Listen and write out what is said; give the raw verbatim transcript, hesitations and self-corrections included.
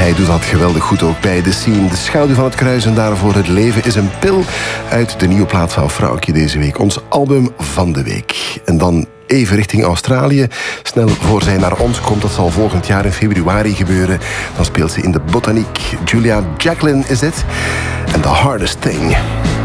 Hij doet dat geweldig goed ook bij The Scene. De schaduw van het kruis en daarvoor het leven is een pil uit de nieuwe plaat van Frauke deze week. Ons album van de week. En dan even richting Australië. Snel voor zij naar ons komt, dat zal volgend jaar in februari gebeuren. Dan speelt ze in de Botaniek. Julia Jacklin is dit. En The Hardest Thing.